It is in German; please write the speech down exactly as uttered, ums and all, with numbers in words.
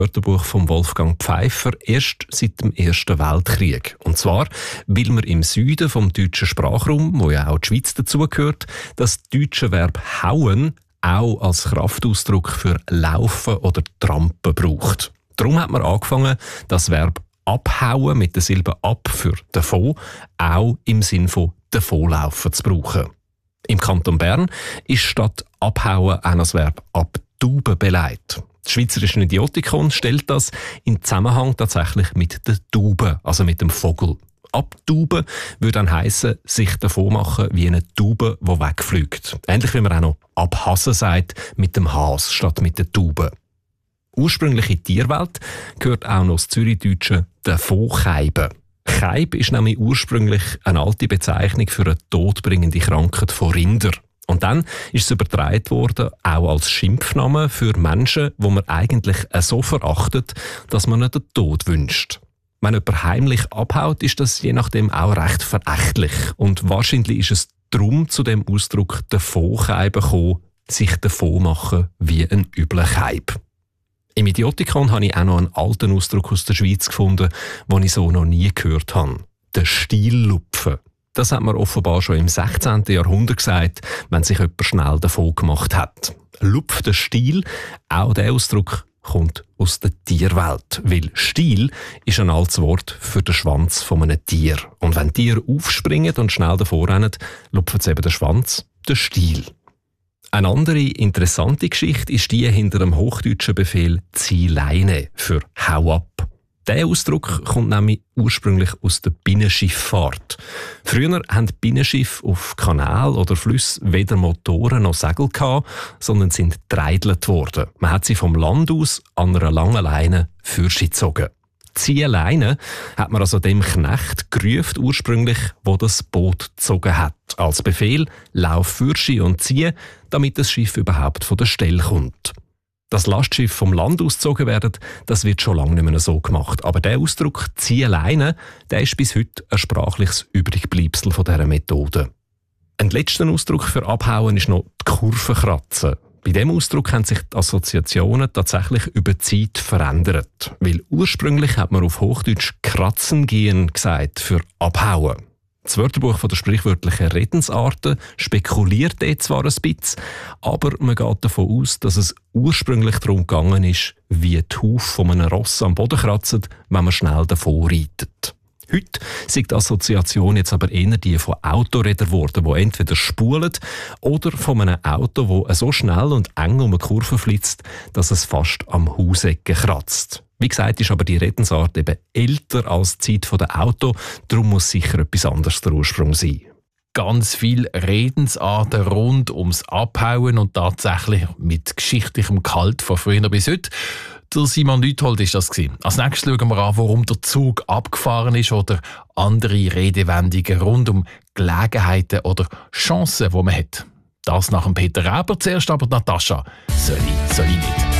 Wörterbuch von Wolfgang Pfeiffer erst seit dem Ersten Weltkrieg. Und zwar, weil man im Süden vom deutschen Sprachraum, wo ja auch die Schweiz dazugehört, das deutsche Verb «hauen» auch als Kraftausdruck für «laufen» oder «trampen» braucht. Darum hat man angefangen, das Verb «abhauen» mit der Silbe «ab» für «davon» auch im Sinn von «davonlaufen» zu brauchen. Im Kanton Bern ist statt «abhauen» auch das Verb «abtauben» beleidigt. Das Schweizerische Idiotikon stellt das in Zusammenhang tatsächlich mit der Taube, also mit dem Vogel. Abtauben würde dann heissen, sich davon machen wie eine Taube, die wegfliegt. Ähnlich wie man auch noch abhasen sagt, mit dem Has statt mit der Taube. Ursprünglich in die Tierwelt gehört auch noch das Zürichdeutsche «davoncheiben». Cheib ist nämlich ursprünglich eine alte Bezeichnung für eine todbringende Krankheit von Rindern. Und dann ist es übertragen worden, auch als Schimpfname für Menschen, die man eigentlich so verachtet, dass man ihnen den Tod wünscht. Wenn jemand heimlich abhaut, ist das je nachdem auch recht verächtlich. Und wahrscheinlich ist es darum zu dem Ausdruck «davoncheiben» gekommen, sich davon machen wie ein übler Cheib. Im Idiotikon habe ich auch noch einen alten Ausdruck aus der Schweiz gefunden, den ich so noch nie gehört habe. Der Stiellupfen. Das hat man offenbar schon im sechzehnten Jahrhundert gesagt, wenn sich jemand schnell davon gemacht hat. Lupf der Stiel, auch der Ausdruck kommt aus der Tierwelt, weil Stiel ist ein altes Wort für den Schwanz von einem Tier. Und wenn Tiere aufspringen und schnell davor rennen, lupfen sie eben den Schwanz, den Stiel. Eine andere interessante Geschichte ist die hinter dem hochdeutschen Befehl «Zieh Leine» für «Hau ab». Der Ausdruck kommt nämlich ursprünglich aus der Binnenschifffahrt. Früher hatten Binnenschiffe auf Kanälen oder Flüssen weder Motoren noch Segel gehabt, sondern sind dreidelt worden. Man hat sie vom Land aus an einer langen Leine fürsch gezogen. «Zieh Leine» hat man also dem Knecht gerufen ursprünglich, wo das Boot gezogen hat. Als Befehl «Lauf fürsch und zieh», damit das Schiff überhaupt von der Stelle kommt. Dass Lastschiffe vom Land ausgezogen werden, das wird schon lange nicht mehr so gemacht. Aber der Ausdruck «Zieh Leine», der ist bis heute ein sprachliches Übrigbleibsel von dieser Methode. Ein letzter Ausdruck für Abhauen ist noch die Kurve kratzen. Bei diesem Ausdruck haben sich die Assoziationen tatsächlich über die Zeit verändert. Weil ursprünglich hat man auf Hochdeutsch «kratzen gehen» gesagt für «abhauen». Das Wörterbuch von der sprichwörtlichen Redensarten spekuliert dort zwar ein bisschen, aber man geht davon aus, dass es ursprünglich darum gegangen ist, wie die Hufe von einem Ross am Boden kratzen, wenn man schnell davon reitet. Heute sind die Assoziation jetzt aber eher die von Autorädern geworden, die entweder spulen oder von einem Auto, das so schnell und eng um eine Kurve flitzt, dass es fast am Hausecken kratzt. Wie gesagt, ist aber die Redensart eben älter als die Zeit der Auto, darum muss sicher etwas anderes der Ursprung sein. Ganz viele Redensarten rund ums Abhauen und tatsächlich mit geschichtlichem Gehalt von früher bis heute. Der Simon Lüthold war das. Als nächstes schauen wir an, warum der Zug abgefahren ist oder andere Redewendungen rund um Gelegenheiten oder Chancen, die man hat. Das nach dem Peter Reber, zuerst aber Natascha. Soll ich, soll ich nicht.